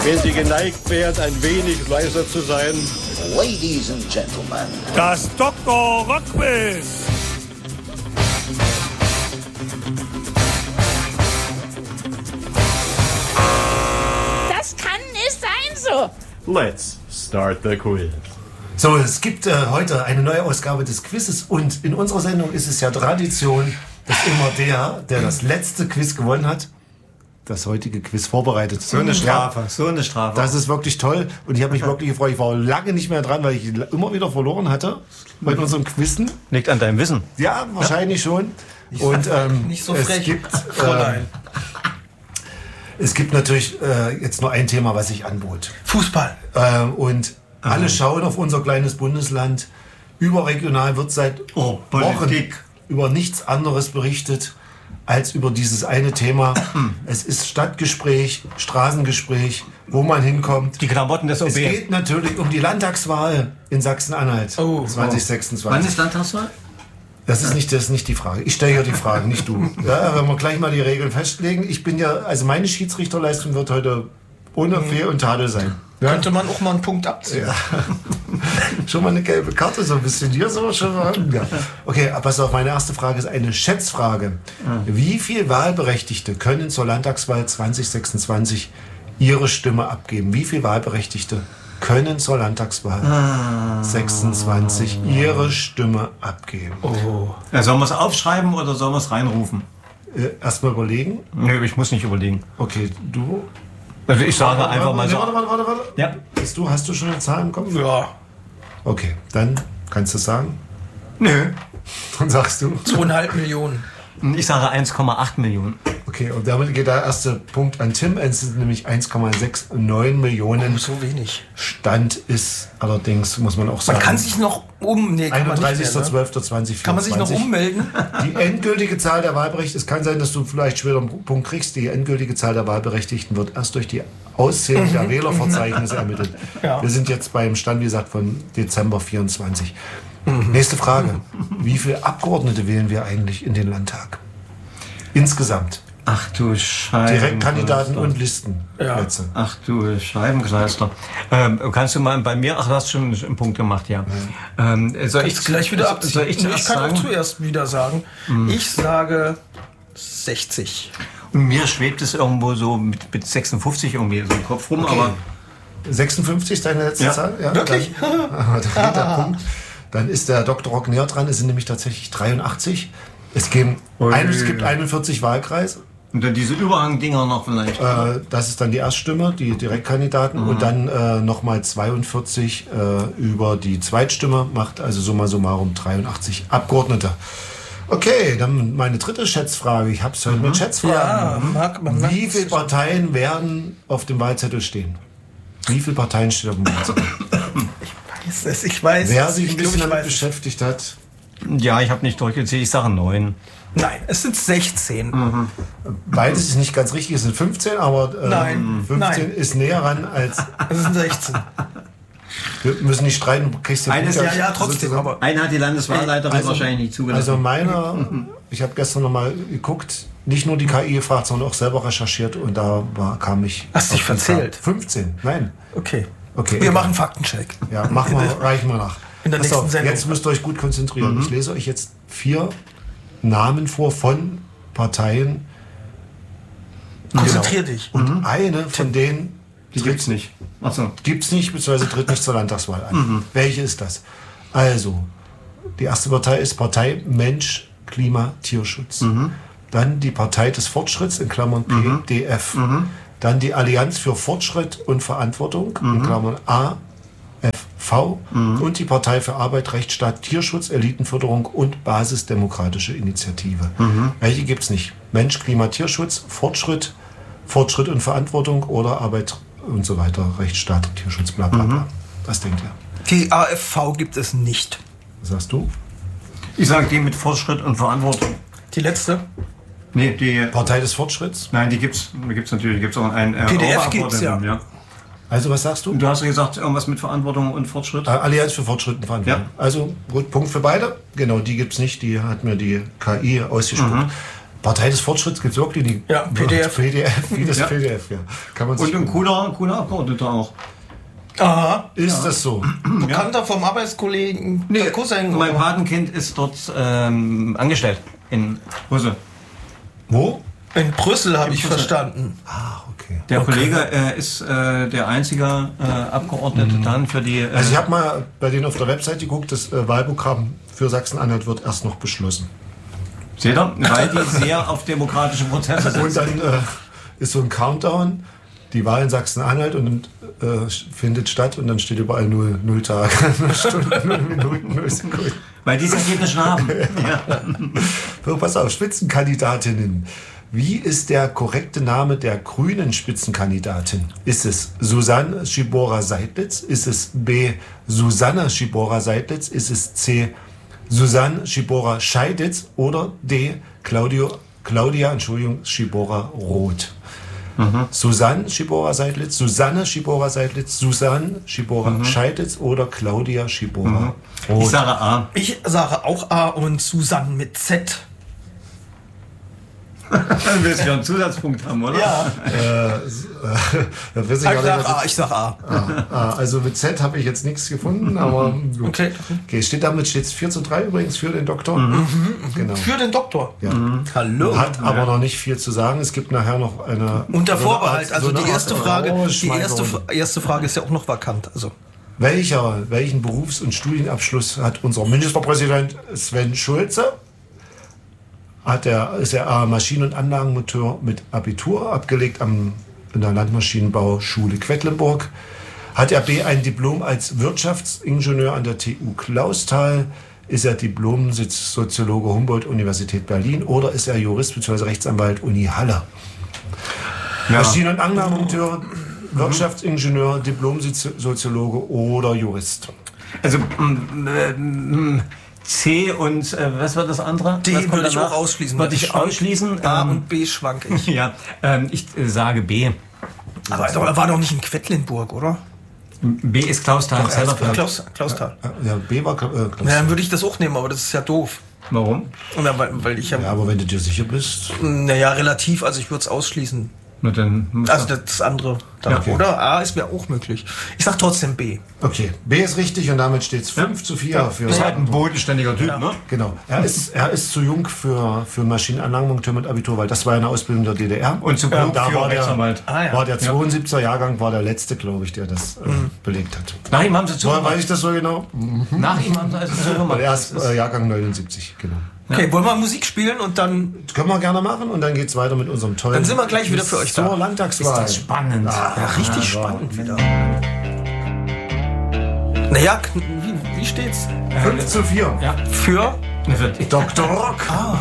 Wenn Sie geneigt wären, ein wenig leiser zu sein. Ladies and Gentlemen. Das Dr. Rockquiz. Das kann nicht sein so. Let's start the quiz. So, es gibt heute eine neue Ausgabe des Quizzes und in unserer Sendung ist es ja Tradition, dass immer der das letzte Quiz gewonnen hat, das heutige Quiz vorbereitet. So eine Strafe, so eine Strafe. Das ist wirklich toll und ich habe mich wirklich gefreut. Ich war lange nicht mehr dran, weil ich immer wieder verloren hatte bei unserem Quizzen. Liegt an deinem Wissen. Ja, wahrscheinlich schon. Und nicht so frech, Fräulein. Es gibt natürlich jetzt nur ein Thema, was sich anbot. Fußball. Und alle schauen auf unser kleines Bundesland. Überregional wird seit Wochen über nichts anderes berichtet als über dieses eine Thema. Es ist Stadtgespräch, Straßengespräch, wo man hinkommt. Die Klamotten des OB. Es geht natürlich um die Landtagswahl in Sachsen-Anhalt 2026. Wann ist Landtagswahl? Das ist nicht die Frage. Ich stelle ja die Fragen, nicht du. Ja, wenn wir gleich mal die Regeln festlegen. Ich bin ja, also meine Schiedsrichterleistung wird heute ohne Fehl und Tadel sein. Ja? Könnte man auch mal einen Punkt abziehen. Ja. Schon mal eine gelbe Karte, so ein bisschen hier so. Schon mal. Ja. Okay, pass auf, meine erste Frage ist eine Schätzfrage. Wie viele Wahlberechtigte können zur Landtagswahl 2026 ihre Stimme abgeben? Wie viele Wahlberechtigte können zur Landtagswahl 26 ihre Stimme abgeben? Ja, sollen wir es aufschreiben oder sollen wir es reinrufen? Erstmal überlegen. Nö, ich muss nicht überlegen. Okay, du... Also ich sage einfach mal so. Warte. Ja. Hast du schon eine Zahl im Kopf? Ja. Okay, dann kannst du sagen. Nö. Dann sagst du. 2,5 Millionen. Ich sage 1,8 Millionen. Okay, und damit geht der erste Punkt an Tim. Es sind nämlich 1,69 Millionen. Oh, so wenig. Stand ist allerdings, muss man auch sagen. Man kann sich noch 31.12.2024. Kann man sich noch ummelden? Die endgültige Zahl der Wahlberechtigten, es kann sein, dass du vielleicht später einen Punkt kriegst, die endgültige Zahl der Wahlberechtigten wird erst durch die Auszählung der Wählerverzeichnisse ermittelt. Ja. Wir sind jetzt beim Stand, wie gesagt, von Dezember 24. Nächste Frage. Wie viele Abgeordnete wählen wir eigentlich in den Landtag? Insgesamt. Ach du Scheibenkleister. Direktkandidaten und Listenplätze. Ja. Ach du Scheibenkleister. Kannst du mal bei mir, du hast schon einen Punkt gemacht, ja. Soll ich gleich wieder abziehen? Ich kann sagen? auch zuerst wieder sagen. Ich sage 60. Und mir schwebt es irgendwo so mit 56 irgendwie so im Kopf rum, aber... 56 ist deine letzte Zahl? Ja, wirklich? Dann geht der Punkt. Dann ist der Dr. Rock näher dran. Es sind nämlich tatsächlich 83. Es gibt 41 Wahlkreise. Und dann diese Überhangdinger noch vielleicht. Das ist dann die Erststimme, die Direktkandidaten. Und dann nochmal 42 über die Zweitstimme. Macht also summa summarum 83 Abgeordnete. Okay, dann meine dritte Schätzfrage. Ich habe es heute mit Schätzfragen. Ja, Wie viele Parteien werden auf dem Wahlzettel stehen? Wie viele Parteien stehen auf dem Wahlzettel? Ich weiß. Wer sich ein bisschen damit beschäftigt hat. Ja, ich habe nicht durchgezählt, ich sage 9. Nein, es sind 16. Beides ist nicht ganz richtig, es sind 15, aber 15 ist näher ran als... Es sind 16. Wir müssen nicht streiten, du kriegst den Punkt. Ja, trotzdem. Aber eine hat die Landeswahlleiterin wahrscheinlich nicht zugelassen. Also ich habe gestern nochmal geguckt, nicht nur die KI gefragt, sondern auch selber recherchiert und da kam ich... Hast dich verzählt? 15, nein. Okay, wir machen Faktencheck. Ja, reichen wir nach. In der nächsten Sendung. Jetzt müsst ihr euch gut konzentrieren. Ich lese euch jetzt 4 Namen vor von Parteien. Konzentrier dich. Und eine von denen gibt's nicht. Achso. Gibt's nicht, beziehungsweise tritt nicht zur Landtagswahl an. Welche ist das? Also, die erste Partei ist Partei Mensch, Klima, Tierschutz. Dann die Partei des Fortschritts, in Klammern PDF. Dann die Allianz für Fortschritt und Verantwortung, in Klammern AFV. Und die Partei für Arbeit, Rechtsstaat, Tierschutz, Elitenförderung und Basisdemokratische Initiative. Welche gibt es nicht? Mensch, Klima, Tierschutz, Fortschritt und Verantwortung oder Arbeit und so weiter, Rechtsstaat, Tierschutz, bla bla bla. Was denkt ihr? Die AFV gibt es nicht. Was sagst du? Ich sage die mit Fortschritt und Verantwortung. Die letzte? Nee, die Partei des Fortschritts? Nein, die gibt's natürlich. Die gibt's auch ein PDF gibt's ja. Also was sagst du? Du hast ja gesagt, irgendwas mit Verantwortung und Fortschritt. Allianz für Fortschritt und Verantwortung. Ja. Also gut, Punkt für beide. Genau, die gibt's nicht. Die hat mir die KI ausgespuckt. Partei des Fortschritts gibt es wirklich die Ja, PDF. PDF, wie das Ja. PDF, ja. Kann man Und sich ein cooler Abgeordneter auch. Aha. ist das so? Bekannter vom Arbeitskollegen. der Cousin. Mein Patenkind ist dort angestellt in Brüssel. Wo? In Brüssel habe ich Brüssel. verstanden. Ah, okay. Der Kollege ist der einzige Abgeordnete dann für die... Also ich habe mal bei denen auf der Website geguckt, das Wahlprogramm für Sachsen-Anhalt wird erst noch beschlossen. seht ihr? Weil die sehr auf demokratische Prozesse Und setzen. dann ist so ein Countdown, die Wahl in Sachsen-Anhalt und findet statt und dann steht überall 0 Tage, 0 Stunden, 0 Minuten, 0 Sekunden. Weil die es Ergebnis schon haben. Ja. So, pass auf, Spitzenkandidatinnen. Wie ist der korrekte Name der grünen Spitzenkandidatin? Ist es Susanne Schibora-Seidlitz? Ist es B. Susanne Schibora-Seidlitz? Ist es C. Susanne Schibora-Scheiditz? Oder D. Claudia Schibora-Roth? Susanne Schibora-Seidlitz, Susanne Schibora-Seidlitz, Susanne Schibora-Scheiditz oder Claudia Schibora-Roth? Ich sage A. Ich sage auch A und Susanne mit Z. Dann willst du ja einen Zusatzpunkt haben, oder? Ja. Da weiß ich gar nicht, was Ich sag A. also mit Z habe ich jetzt nichts gefunden, aber gut. Okay. Damit steht es 4:3 übrigens für den Doktor. Genau. Für den Doktor. Ja. Hallo. Hat aber noch nicht viel zu sagen. Es gibt nachher noch eine... Unter Vorbehalt. so Also eine die erste Art Frage, Rausschmeißung. erste Frage ist ja auch noch vakant. Also Welchen Berufs- und Studienabschluss hat unser Ministerpräsident Sven Schulze? Ist er Maschinen- und Anlagenmonteur mit Abitur, abgelegt in der Landmaschinenbauschule Quedlinburg. Hat er B. ein Diplom als Wirtschaftsingenieur an der TU Clausthal? Ist er Diplom-Soziologe Humboldt-Universität Berlin? Oder ist er Jurist bzw. Rechtsanwalt Uni Halle? Ja. Maschinen- und Anlagenmonteur, Wirtschaftsingenieur, Diplom-Soziologe oder Jurist? Also C und was war das andere? D Was kommt würde ich danach? auch ausschließen. Würde ich ausschließen. A und B schwank ich. Ja, ich sage B. Aber er war doch nicht in Quedlinburg, oder? B ist Clausthal. Clausthal. Ja, B war Clausthal. Na, dann würde ich das auch nehmen, aber das ist ja doof. Warum? Na, weil ich ja, Ja, aber wenn du dir sicher bist... naja, relativ, also ich würde es ausschließen. Na, dann muss Also das andere, dann, Ja, okay. oder? A ist mir auch möglich. Ich sag trotzdem B. Okay, B ist richtig und damit steht es 5:4 für... ist halt ein bodenständiger Typ, ne? Genau. Er ist zu jung für Maschinenanlagenmonteur mit Abitur, weil das war eine Ausbildung der DDR. Und zu klug da für war Rechtsanwalt. war der 72er Jahrgang, war der letzte, glaube ich, der das belegt hat. Nach ihm haben sie Woher zugemacht. weiß ich das so genau? Nach ihm haben sie also Weil zugemacht. er ist Jahrgang 79, genau. Okay, wollen wir Musik spielen und dann... Das können wir gerne machen und dann geht es weiter mit unserem tollen... Dann sind wir gleich wieder für euch da. zur Landtagswahl. Das ist spannend. Ja, richtig spannend wieder. Naja, wie steht's? 5:4. Ja. Für Für dich. Dr. Rock.